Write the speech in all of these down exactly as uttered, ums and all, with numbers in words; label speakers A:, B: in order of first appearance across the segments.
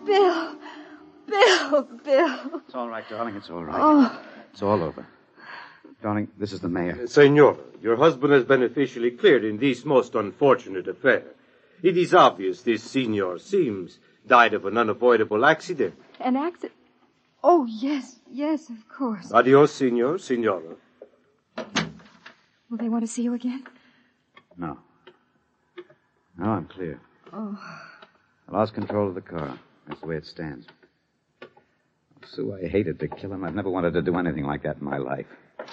A: Bill. Bill, Bill.
B: It's all right, darling. It's all right.
A: Oh.
B: It's all over. Darling, this is the mayor.
C: Senora, your husband has been officially cleared in this most unfortunate affair. It is obvious this Senor Sims died of an unavoidable accident.
A: An accident? Oh, yes, yes, of course.
C: Adios, Senor, Senora.
A: Will they want to see you again?
B: No. No, I'm clear.
A: Oh.
B: I lost control of the car. That's the way it stands. Sue, I hated to kill him. I've never wanted to do anything like that in my life.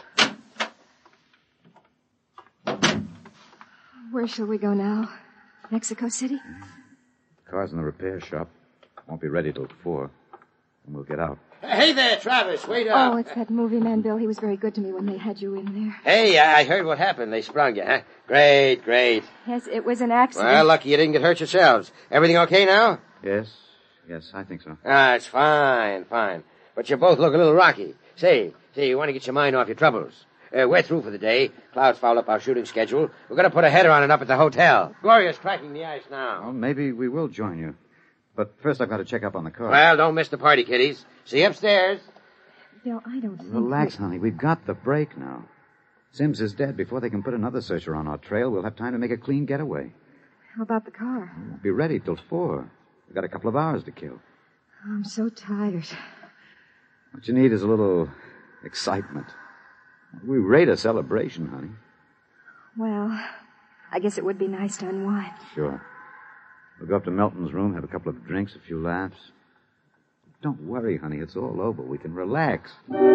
A: Where shall we go now? Mexico City?
B: The car's in the repair shop. Won't be ready till four. And we'll get out.
D: Hey there, Travis. Wait up.
A: Oh, it's that movie man, Bill. He was very good to me when they had you in there.
D: Hey, I heard what happened. They sprung you, huh? Great, great.
A: Yes, it was an accident.
D: Well, lucky you didn't get hurt yourselves. Everything okay now?
B: Yes. Yes, I think so.
D: Ah, it's fine, fine. But you both look a little rocky. Say, say, you want to get your mind off your troubles. Uh, we're through for the day. Cloud's fouled up our shooting schedule. We're going to put a header on it up at the hotel. Gloria's cracking the ice now.
B: Well, maybe we will join you. But first I've got to check up on the car.
D: Well, don't miss the party, kiddies. See you upstairs.
A: Bill, I don't think...
B: Relax,
A: that...
B: honey. We've got the break now. Sims is dead. Before they can put another searcher on our trail, we'll have time to make a clean getaway.
A: How about the car?
B: We'll be ready till four. We've got a couple of hours to kill.
A: I'm so tired.
B: What you need is a little excitement. We rate a celebration, honey.
A: Well, I guess it would be nice to unwind.
B: Sure. We'll go up to Melton's room, have a couple of drinks, a few laughs. Don't worry, honey. It's all over. We can relax.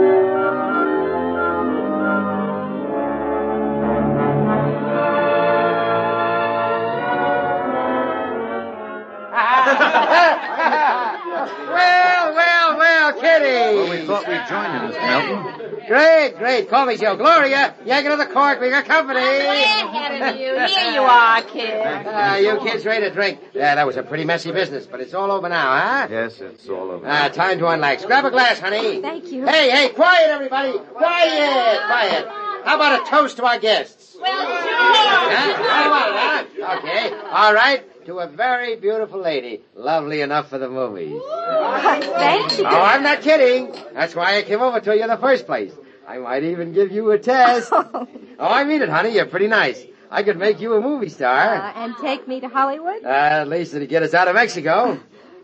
D: Well, well, well, Kitty.
B: Well, we thought we'd join you, Mister Melton.
D: Great, great. Call me Joe. Gloria, yank another cork. We got company.
E: Way ahead of you. Here you are, kid.
D: Uh, you kids ready to drink? Yeah, that was a pretty messy business, but it's all over now, huh?
B: Yes, it's all over.
D: Uh, time to unlax. Grab a glass, honey.
A: Thank you.
D: Hey, hey, quiet, everybody. Quiet, quiet. How about a toast to our guests?
E: Well, sure.
D: Huh? How about it, huh? Okay. All right. To a very beautiful lady. Lovely enough for the movies.
A: Thank you.
D: Oh, I'm not kidding. That's why I came over to you in the first place. I might even give you a test. Oh, I mean it, honey. You're pretty nice. I could make you a movie star.
A: Uh, and take me to Hollywood?
D: Uh, at least it'd get us out of Mexico.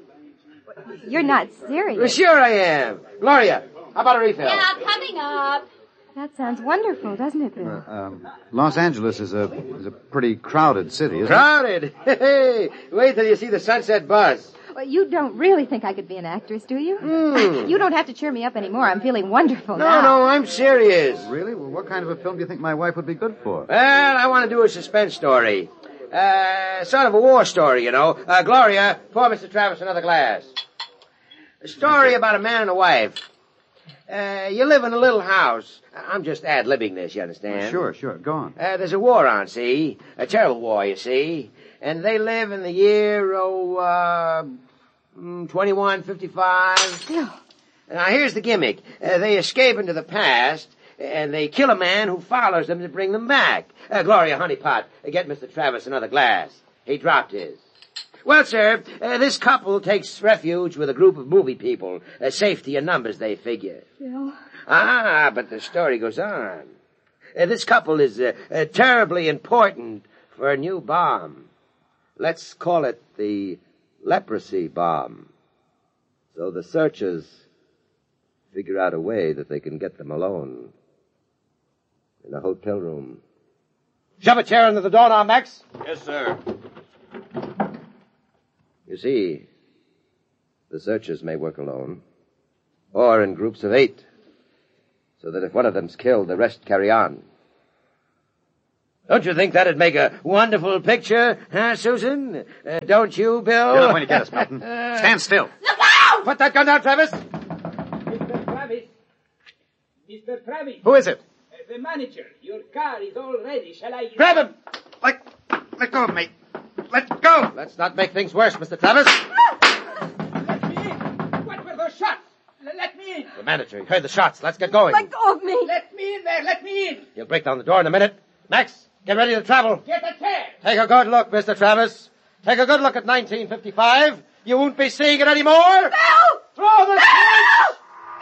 A: You're not serious.
D: Well, sure I am. Gloria, how about a refill?
E: Yeah, coming up.
A: That sounds wonderful, doesn't it, Bill?
B: Uh, um, Los Angeles is a is a pretty crowded city, isn't
D: Crowded. Hey, wait till you see the Sunset Bus.
A: Well, you don't really think I could be an actress, do you?
D: Hmm.
A: You don't have to cheer me up anymore. I'm feeling wonderful
D: No,
A: now.
D: no, I'm serious.
B: it? Really? Well, what kind of a film do you think my wife would be good for?
D: Well, I want to do a suspense story. Uh, sort of a war story, you know. Uh, Gloria, pour Mister Travis another glass. A story about a man and a wife. Uh, you live in a little house. I'm just ad-libbing this, you understand?
B: Sure, sure. Go on.
D: Uh, there's a war on, see? A terrible war, you see. And they live in the year, oh, uh, mm, twenty-one fifty-five.
A: Bill.
D: Now, here's the gimmick. Uh, they escape into the past, and they kill a man who follows them to bring them back. Uh, Gloria Honeypot, uh, get Mister Travis another glass. He dropped his. Well, sir, uh, this couple takes refuge with a group of movie people. Uh, safety in numbers, they figure.
A: Bill.
D: Ah, but the story goes on. Uh, this couple is uh, uh, terribly important for a new bomb. Let's call it the leprosy bomb. So the searchers figure out a way that they can get them alone in a hotel room. Shove a chair under the door now, Max.
C: Yes, sir.
D: You see, the searchers may work alone, or in groups of eight, so that if one of them's killed, the rest carry on. Don't you think that'd make a wonderful picture, huh, Susan? Uh, don't you, Bill?
B: You're not going to get us, Melton. Stand still.
E: Look out!
D: Put that gun down, Travis.
F: Mister Travis. Mister Travis.
B: Who is it?
F: Uh, the manager. Your car is all ready. Shall I...
D: Grab him!
B: Let, let go of me. Let go.
D: Let's not make things worse, Mister Travis.
F: Let me in. What were those shots? L- let me in.
D: The manager, he heard the shots. Let's get going.
A: Let go of me.
F: Let me in there. Let me in.
D: He'll break down the door in a minute. Max, get ready to travel.
F: Get a chair.
D: Take a good look, Mister Travis. Take a good look at nineteen fifty-five. You won't be seeing it anymore. No! Throw the
F: No!
D: switch!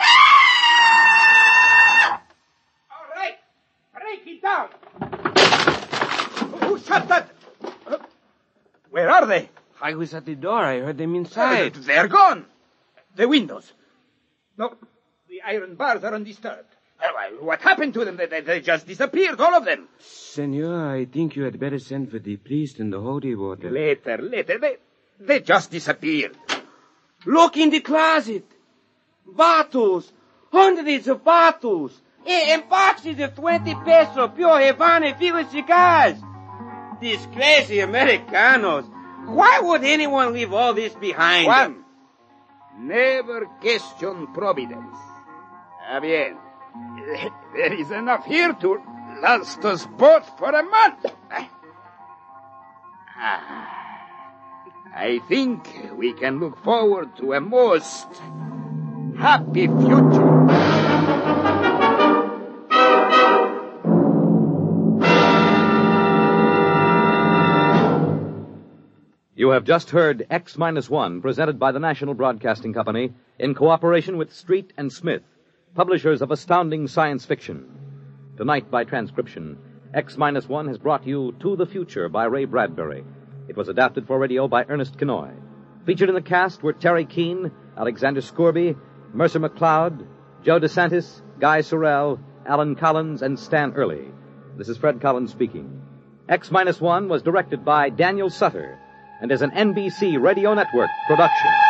F: All right. Break it down. Who shut that? Uh, Where are they?
G: I was at the door. I heard them inside.
F: Uh, they're gone. The windows. No, the iron bars are undisturbed. Uh, well, what happened to them? They, they, they just disappeared, all of them.
G: Senor, I think you had better send for the priest and the holy water.
F: Later, later. They, they just disappeared.
G: Look in the closet. Bottles. Hundreds of bottles. And boxes of twenty peso pure Havana filled cigars. These crazy Americanos. Why would anyone leave all this behind
F: Juan,
G: them?
F: never question providence. Ah, bien. There is enough here to last us both for a month. Ah, I think we can look forward to a most happy future.
B: You have just heard X Minus One, presented by the National Broadcasting Company in cooperation with Street and Smith, publishers of astounding science fiction. Tonight, by transcription, X Minus One has brought you To the Future by Ray Bradbury. It was adapted for radio by Ernest Kenoy. Featured in the cast were Terry Keane, Alexander Scourby, Mercer McLeod, Joe DeSantis, Guy Sorrell, Alan Collins, and Stan Early. This is Fred Collins speaking. X Minus One was directed by Daniel Sutter and is an N B C Radio Network production.